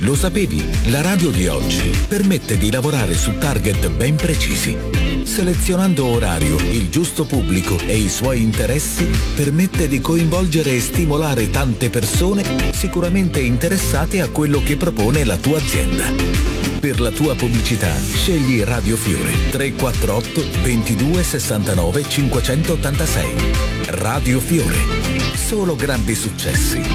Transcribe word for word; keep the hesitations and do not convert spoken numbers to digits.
Lo sapevi? La radio di oggi permette di lavorare su target ben precisi. Selezionando orario, il giusto pubblico e i suoi interessi, permette di coinvolgere e stimolare tante persone sicuramente interessate a quello che propone la tua azienda. Per la tua pubblicità, scegli Radio Fiore tre quattro otto ventidue sessantanove cinquecentottantasei. Radio Fiore. Solo grandi successi.